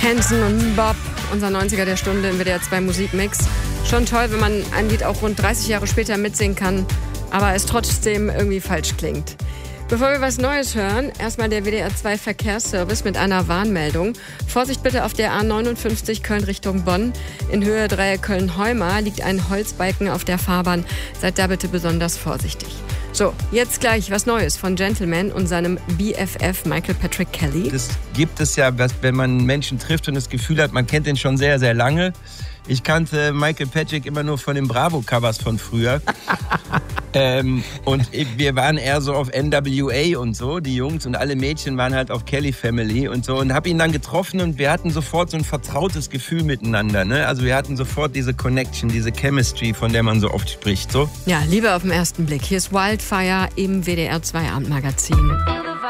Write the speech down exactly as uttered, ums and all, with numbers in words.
Hanson und Bob, unser neunziger der Stunde im W D R zwei Musikmix. Schon toll, wenn man ein Lied auch rund dreißig Jahre später mitsingen kann, aber es trotzdem irgendwie falsch klingt. Bevor wir was Neues hören, erstmal der W D R zwei Verkehrsservice mit einer Warnmeldung. Vorsicht bitte auf der A neunundfünfzig Köln Richtung Bonn. In Höhe Dreieck Köln-Heumar liegt ein Holzbalken auf der Fahrbahn. Seid da bitte besonders vorsichtig. So, jetzt gleich was Neues von Gentleman und seinem B F F Michael Patrick Kelly. Das gibt es ja, wenn man Menschen trifft und das Gefühl hat, man kennt ihn schon sehr, sehr lange. Ich kannte Michael Patrick immer nur von den Bravo-Covers von früher. ähm, und wir waren eher so auf N W A und so, die Jungs, und alle Mädchen waren halt auf Kelly Family und so. Und habe ihn dann getroffen und wir hatten sofort so ein vertrautes Gefühl miteinander. Ne? Also wir hatten sofort diese Connection, diese Chemistry, von der man so oft spricht. So. Ja, Liebe auf den ersten Blick. Hier ist Wildfire im W D R zwei Abendmagazin.